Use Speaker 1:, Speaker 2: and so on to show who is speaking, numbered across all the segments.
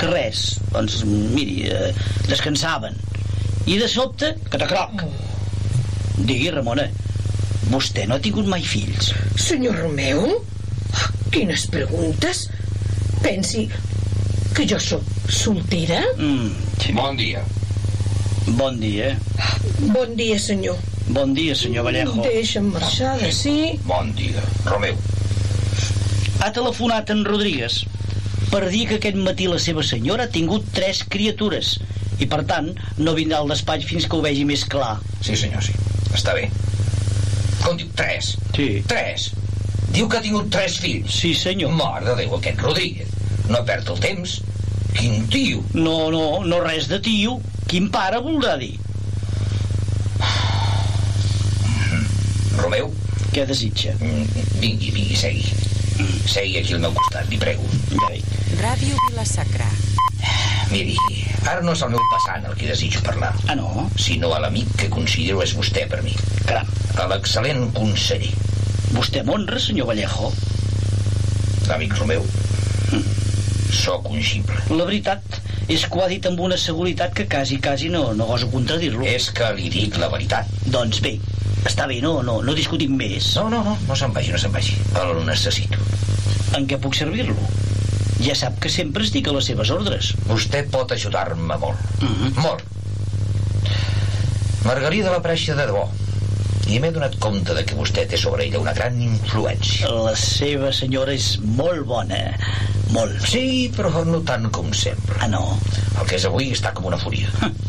Speaker 1: que res. Doncs, miri, descansaven. I de sobte, catacroc. Digui, Ramona, vostè no ha tingut mai fills?
Speaker 2: Senyor Romeu, quines preguntes? Pensi que jo sóc soltera?
Speaker 1: Sí.
Speaker 3: Bon dia.
Speaker 1: Bon dia.
Speaker 2: Bon dia, senyor.
Speaker 1: Bon dia, senyor Vallejo.
Speaker 2: Deixa'm marxar d'ací.
Speaker 3: Bon dia. Romeu.
Speaker 1: Ha telefonat en Rodríguez per dir que aquest matí la seva senyora ha tingut 3 criatures i, per tant, no vindrà al despatx fins que ho vegi més clar.
Speaker 3: Sí, senyor, sí. Està bé. Com diu? 3?
Speaker 1: Sí.
Speaker 3: 3? Diu que ha tingut 3 fills?
Speaker 1: Sí, senyor.
Speaker 3: Mare de Déu, aquest Rodríguez. No perd el temps. Quin tio.
Speaker 1: No res de tio. Quin pare voldrà dir?
Speaker 3: Romeu.
Speaker 1: Què desitja?
Speaker 3: Vingui, segui. Segui aquí al meu costat, li prego.
Speaker 1: Ja veig.
Speaker 4: Ràdio Vila-sacra.
Speaker 3: Miri, ara no és el meu passant el que desitjo parlar.
Speaker 1: Ah, no?
Speaker 3: Sinó a l'amic que considero és vostè per mi.
Speaker 1: Caram.
Speaker 3: A l'excel·lent conseller.
Speaker 1: Vostè m'honra, senyor Vallejo.
Speaker 3: Amic Romeu, sóc un ximple.
Speaker 1: La veritat és que ho ha dit amb una seguretat que quasi no goso contradir-lo.
Speaker 3: És que li dic la veritat.
Speaker 1: Doncs bé, està bé, no discutim més.
Speaker 3: No se'n vagi. El necessito.
Speaker 1: En què puc servir-lo? Ja sap que sempre estic a les seves ordres.
Speaker 3: Vostè pot ajudar-me molt. Molt. Margarida l'aprecia de debò i m'he donat compte de que vostè té sobre ella una gran influència.
Speaker 1: La seva senyora és molt bona. Molt.
Speaker 3: Sí, però no tant com sempre.
Speaker 1: Ah, no?
Speaker 3: El que és avui està com una fúria.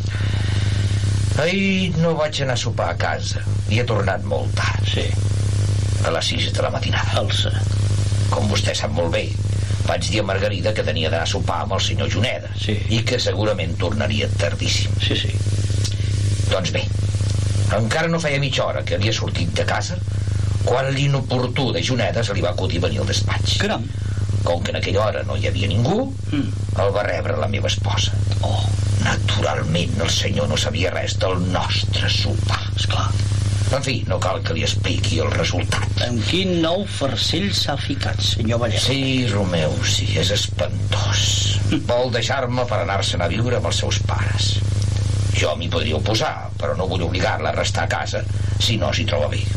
Speaker 3: Ahir no vaig anar a sopar a casa i he tornat molt tard.
Speaker 1: Sí.
Speaker 3: A les 6 de la matinada.
Speaker 1: Alça.
Speaker 3: Com vostè sap molt bé, vaig dir a Margarida que tenia d'anar a sopar amb el senyor Juneda.
Speaker 1: Sí.
Speaker 3: I que segurament tornaria tardíssim.
Speaker 1: Sí.
Speaker 3: Doncs bé, encara no feia mitja hora que havia sortit de casa quan l'inoportú de Juneda se li va acudir venir al despatx.
Speaker 1: Caram.
Speaker 3: Com que en aquella hora no hi havia ningú, el va rebre la meva esposa.
Speaker 1: Oh.
Speaker 3: Naturalment el senyor no sabia res del nostre sopar.
Speaker 1: Esclar.
Speaker 3: En fi, no cal que li expliqui el resultat.
Speaker 1: En quin nou farcell s'ha ficat, senyor Vallejo?
Speaker 3: Sí, Romeu, sí, és espantós. Vol deixar-me per anar-se'n a viure amb els seus pares. Jo m'hi podria oposar, però no vull obligar-la a restar a casa si no s'hi troba bé.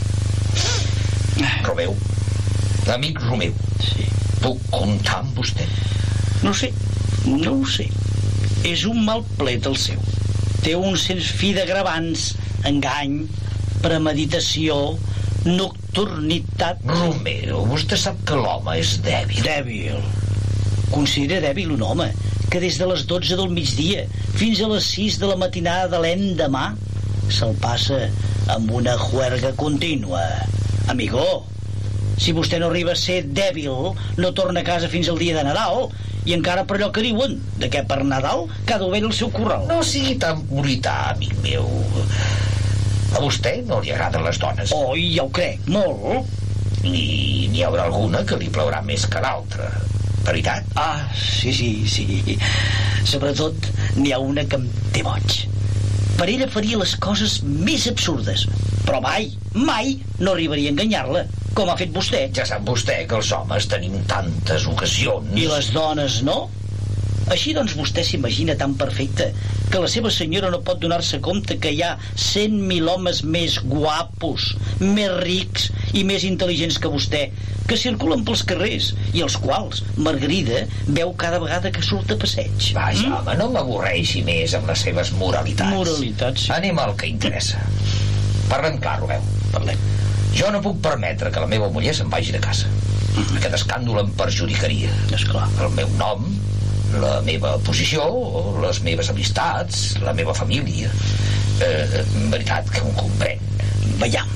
Speaker 3: Romeu, amic Romeu,
Speaker 1: Sí.
Speaker 3: puc comptar amb vostè?
Speaker 1: No ho sé. És un mal plet el seu. Té un sens fi de gravants, engany, premeditació, nocturnitat...
Speaker 3: Romeu, vostè sap que l'home és dèbil.
Speaker 1: Dèbil. Considera dèbil un home que des de les 12 del migdia fins a les 6 de la matinada de l'endemà se'l passa amb una juerga contínua. Amigo, si vostè no arriba a ser dèbil, no torna a casa fins al dia de Nadal, i encara per allò que diuen, de què per Nadal cada ovella al seu corral.
Speaker 3: No sigui tan purità, amic meu. A vostè no li agraden les dones.
Speaker 1: Oh, ja ho crec, molt.
Speaker 3: I n'hi haurà alguna que li plaurà més que l'altra. Veritat?
Speaker 1: Ah, sí. Sobretot n'hi ha una que em té boig. Per ella faria les coses més absurdes, però mai no arribaria a enganyar-la, com ha fet vostè.
Speaker 3: Ja sap vostè que els homes tenim tantes ocasions.
Speaker 1: I les dones no? Així doncs vostè s'imagina tan perfecte que la seva senyora no pot donar-se compte que hi ha 100.000 homes més guapos, més rics i més intel·ligents que vostè, que circulen pels carrers i els quals Margarida veu cada vegada que surt a passeig.
Speaker 3: Vaja, home, no m'avorreixi més amb les seves moralitats.
Speaker 1: Moralitats, sí.
Speaker 3: Anem al que interessa. Parlem clar, Romeu.
Speaker 1: Parlem.
Speaker 3: Jo no puc permetre que la meva muller se'n vagi de casa. Aquest escàndol em perjudicaria.
Speaker 1: Esclar.
Speaker 3: El meu nom, la meva posició, les meves amistats, la meva família. Veritat que ho comprèn.
Speaker 1: Veiem.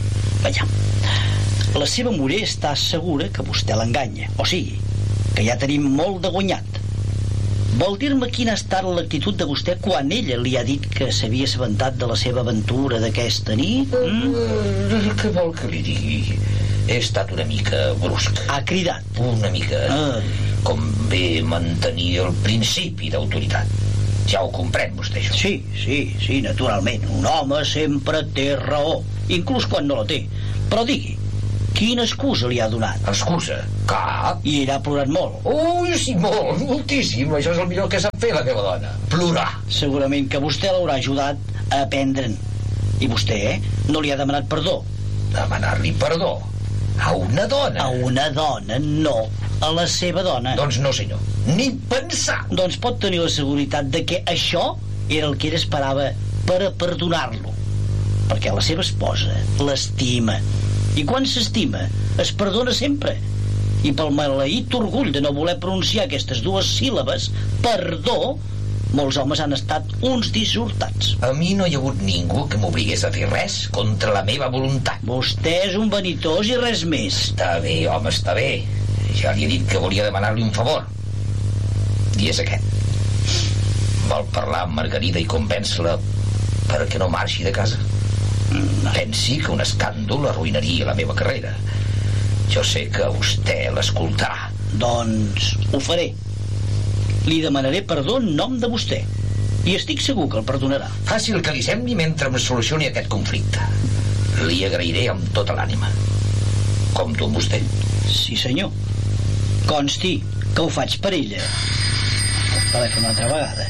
Speaker 1: La seva muller està segura que vostè l'enganya, o sigui, que ja tenim molt de guanyat. Vol dir-me quina ha estat l'actitud de vostè quan ella li ha dit que s'havia assabentat de la seva aventura d'aquesta nit?
Speaker 3: Què vol que li digui? He estat una mica brusc.
Speaker 1: Ha cridat.
Speaker 3: Una mica. Com bé mantenir el principi d'autoritat. Ja ho comprèn vostè, això.
Speaker 1: Sí, naturalment. Un home sempre té raó, inclús quan no la té. Però digui, Quina excusa li ha donat?
Speaker 3: Excusa? Cap?
Speaker 1: I ell ha plorat molt.
Speaker 3: Ui, sí, molt, moltíssim. Això és el millor que sap fer la meva dona. Plorar.
Speaker 1: Segurament que vostè l'haurà ajudat a aprendre'n. I vostè no li ha demanat perdó.
Speaker 3: Demanar-li perdó? A una dona?
Speaker 1: A una dona, no. A la seva dona.
Speaker 3: Doncs no, senyor. Ni pensar.
Speaker 1: Doncs pot tenir la seguretat de que això era el que ell esperava per a perdonar-lo. Perquè la seva esposa l'estima. I quan s'estima, es perdona sempre. I pel maleït orgull de no voler pronunciar aquestes dues síl·labes, perdó, molts homes han estat uns dissortats.
Speaker 3: A mi no hi ha hagut ningú que m'obligués a fer res contra la meva voluntat.
Speaker 1: Vostè és un vanitós i res més.
Speaker 3: Està bé, home, està bé. Ja li he dit que volia demanar-li un favor. I és aquest. Vol parlar amb Margarida i convèncer-la perquè no marxi de casa. Pensi que un escàndol arruïnaria la meva carrera. Jo sé que vostè l'escoltarà.
Speaker 1: Doncs ho faré. Li demanaré perdó en nom de vostè. I estic segur que el perdonarà.
Speaker 3: Faci el que li sembli mentre em solucioni aquest conflicte. Li agrairé amb tota l'ànima. Compto amb vostè.
Speaker 1: Sí, senyor. Consti que ho faig per ella. El telèfon una altra vegada.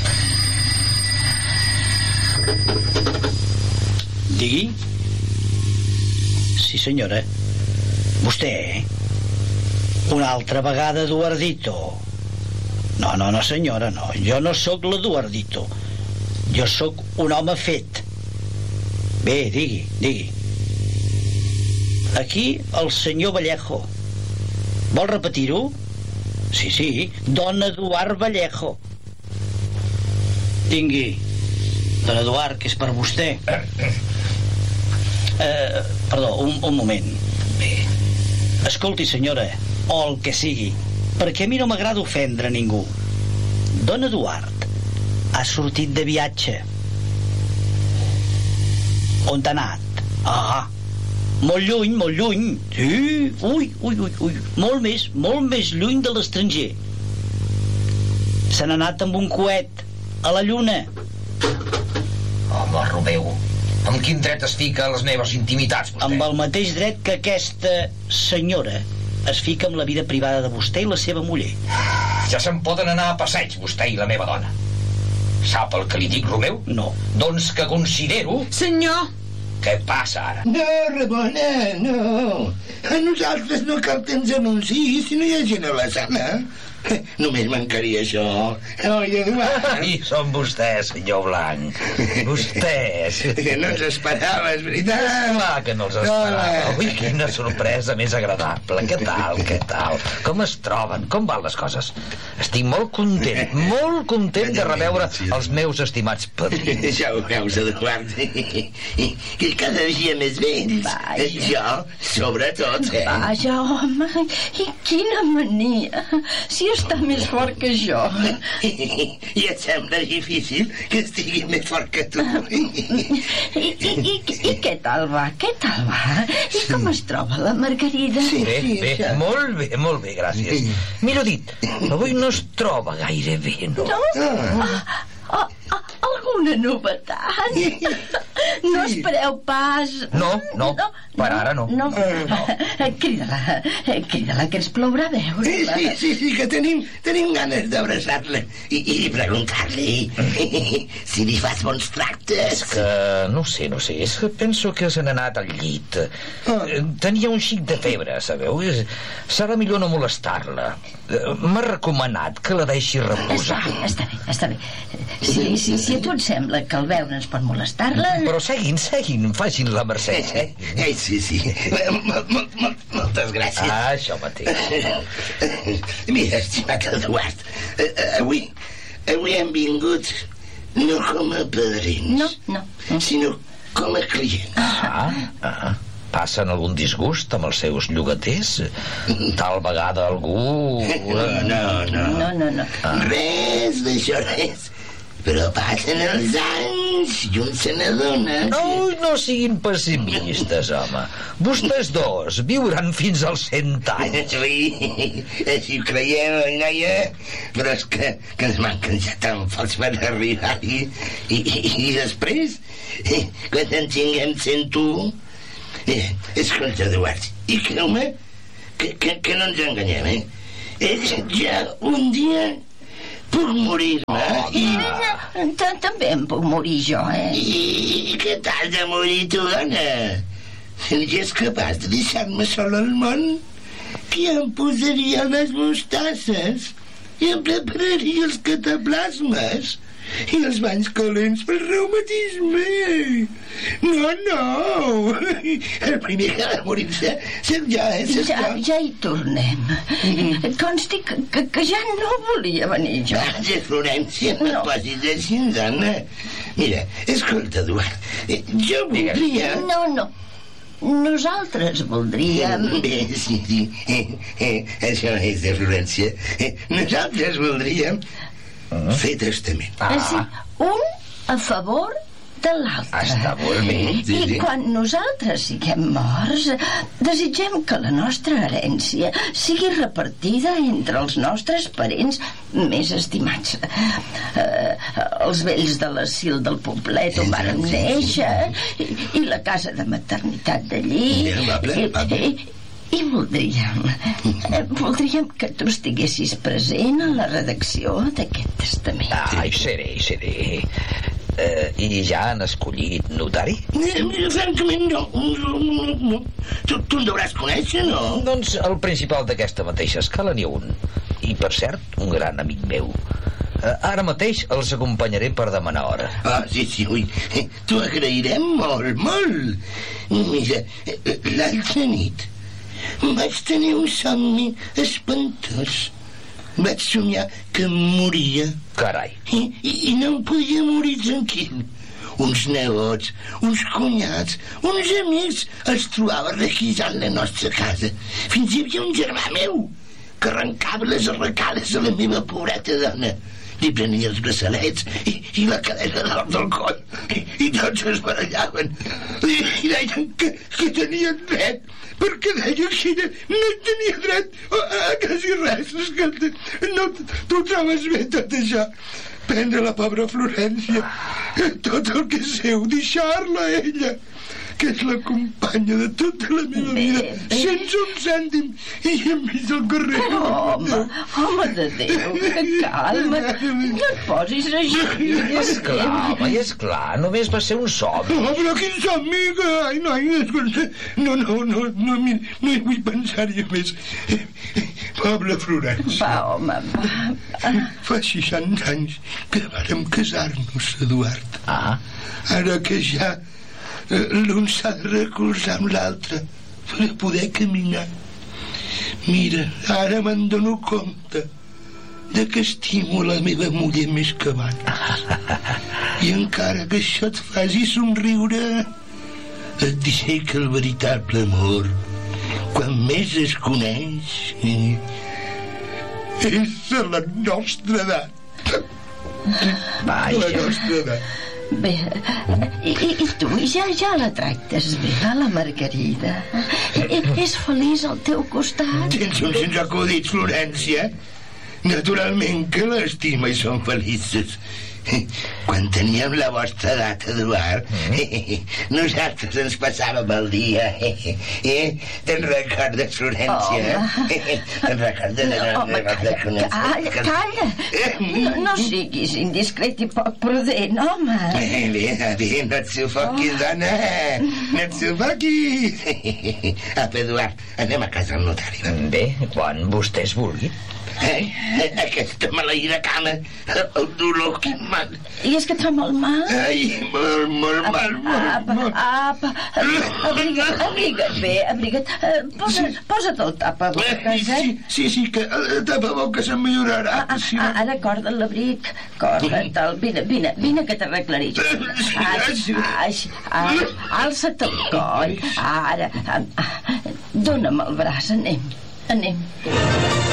Speaker 1: Digui? Sí, senyora. Vostè, Una altra vegada, Eduardito. No, senyora, no. Jo no sóc l'Eduardito. Jo sóc un home fet. Bé, digui. Aquí el senyor Vallejo. Vol repetir-ho? Sí, don Eduard Vallejo. Tingui. Don Eduard, que és per vostè. Perdó, un moment. Bé. Escolti, senyora, o el que sigui, perquè a mi no m'agrada ofendre ningú. Don Eduard ha sortit de viatge. On t'ha anat? Molt lluny. Sí, ui. Molt més lluny de l'estranger. Se n'ha anat amb un coet a la lluna.
Speaker 3: Home, Romeu, amb quin dret es fica a les meves intimitats, vostè?
Speaker 1: Amb el mateix dret que aquesta senyora es fica amb la vida privada de vostè i la seva muller.
Speaker 3: Ja se'n poden anar a passeig, vostè i la meva dona. Sap el que li dic, Romeu?
Speaker 1: No.
Speaker 3: Doncs que considero...
Speaker 2: Senyor!
Speaker 3: Què passa ara?
Speaker 4: No, Ramona, no. A nosaltres no cal que ens anunciïs si no hi ha gent a la sala. Només mancaria això. Oi, Eduard?
Speaker 3: Ai, són vostès, senyor Blanc. Vostès.
Speaker 4: Que no ens esperaves, veritat?
Speaker 3: Clar que no els esperava. Ui, quina sorpresa més agradable. Què tal? Com es troben? Com van les coses? Estic molt content de reveure els meus estimats padrins.
Speaker 4: Ja ho veus, Eduard. Que cada dia més vells. Jo, sobretot.
Speaker 5: Vaja, home, i quina mania. Si està més fort que jo.
Speaker 4: I et sembla difícil que estigui més fort que tu?
Speaker 5: I què tal va? I com es troba la Margarida?
Speaker 3: Bé, molt bé, gràcies. Millor dit, avui no es troba gaire bé, no?
Speaker 5: Alguna novetat? No espereu pas...
Speaker 3: No, per ara no.
Speaker 5: Crida-la, que ens plourà veure-la.
Speaker 4: Sí, que tenim ganes d'abraçar-la i preguntar-li si li fas bons tractes.
Speaker 3: És que no sé, és que penso que se n'ha anat al llit. Tenia un xic de febre, sabeu? Serà millor no molestar-la. M'ha recomanat que la deixi reposar.
Speaker 5: Està bé. Si a tu et sembla que el veure ens pot molestar-la...
Speaker 3: Però seguin, facin la mercè.
Speaker 4: Sí. Moltes gràcies.
Speaker 3: Això mateix.
Speaker 4: Mira, estimat Eduard, avui hem vingut no com a padrins, sinó com a clients.
Speaker 3: Passen algun disgust amb els seus llogaters? Tal vegada algú...
Speaker 4: No. Res d'això, res. Però passen els anys i un se n'adona.
Speaker 3: No siguin pessimistes, home. Vostès dos viuran fins als 100 anys.
Speaker 4: Sí, així ho creiem, noia. Però és que ens manquen ja tan pocs per arribar-hi. I després, quan en tinguem 101, Escolta, Eduard, i creu-me que no ens enganyem, ja un dia puc morir-me
Speaker 5: També em puc morir jo,
Speaker 4: I què t'has de morir tu, dona? Si és capaç de deixar-me sol al món, que em posaria les mostasses i em prepararia els cataplasmes i els banys calents pel reumatisme. No. El primer que ha de morir-se sóc jo,
Speaker 5: Ja hi tornem. Consti que ja no volia venir jo.
Speaker 4: Florència, no et posis així, dona. Mira, escolta, Eduard, jo voldria...
Speaker 5: No. Nosaltres voldríem...
Speaker 4: Bé, sí, això és de Florència. Nosaltres voldríem fer testament.
Speaker 5: Sí, un a favor de l'altre.
Speaker 3: Està molt bé.
Speaker 5: I quan nosaltres siguem morts, desitgem que la nostra herència sigui repartida entre els nostres parents més estimats. Els vells de l'asil del poblet on vàrem néixer i la casa de maternitat d'allí. I voldríem que tu estiguessis present a la redacció d'aquest testament.
Speaker 3: Hi seré. I ja han escollit notari?
Speaker 4: Francament, no. Tu el deuràs conèixer, no?
Speaker 3: Doncs el principal d'aquesta mateixa escala n'hi ha un. I, per cert, un gran amic meu. Ara mateix els acompanyaré per demanar hora.
Speaker 4: Sí, ui. T'ho agrairem molt. Mira, l'altra nit vaig tenir un somni espantós. Vaig somiar que em moria.
Speaker 3: Carai.
Speaker 4: I no em podia morir tranquil. Uns nebots, uns cunyats, uns amics els trobava requisant la nostra casa. Fins hi havia un germà meu que arrencava les arracades a la meva pobreta dona. Li prenia els braçalets i la cadena d'or del coll i tots es barallaven. I deien que tenien dret, perquè deia que no tenia dret a quasi res. Escolta, no t'ho trobes bé tot això? Prendre la pobra Florència, tot el que és seu, deixar-la a ella, que és la companya de tota la meva vida, sense un cèntim, i enmig del carrer.
Speaker 5: Home de Déu, calma't, no et posis així.
Speaker 3: És clar, només va ser un somni.
Speaker 4: Però quin somni, ai, noi, escolta, no hi vull pensar-hi més. Pobra Florència.
Speaker 5: Va, home, va.
Speaker 4: Fa 60 anys que vàrem casar-nos, Eduard. Ara que ja l'un s'ha de recolzar amb l'altre per poder caminar. Mira, ara me'n dono compte de que estimo la meva muller més que abans. I encara que això et faci somriure, et diré que el veritable amor, quan més es coneix, és a la nostra edat.
Speaker 3: Vaja.
Speaker 4: La nostra edat.
Speaker 5: Bé, i tu ja la tractes bé, la Margarida? És feliç al teu costat?
Speaker 4: Tens uns sense acudits, Florència. Naturalment que l'estima i són feliços. Quan teníem la vostra edat, Eduard, nosaltres ens passàvem el dia. Te'n recordes, Florència? Te'n recordes?
Speaker 5: Home, calla. No siguis indiscret i poc prudent, home.
Speaker 4: Bé, no et sufoquis, dona. No et sufoquis. Apa, Eduard, anem a casa del notari.
Speaker 3: Bé, quan vostès vulguin.
Speaker 4: Aquesta maleïda cama, el dolor, quin mal.
Speaker 5: I és que et fa molt mal?
Speaker 4: Ai, molt mal.
Speaker 5: Apa, abriga't bé, abriga't. Posa't el tapaboques,
Speaker 4: Sí, que el tapaboques em millorarà.
Speaker 5: Ara corda l'abric, corda-te'l, vine que t'arreglaré. Alça't el coll, ara, dona'm el braç, anem.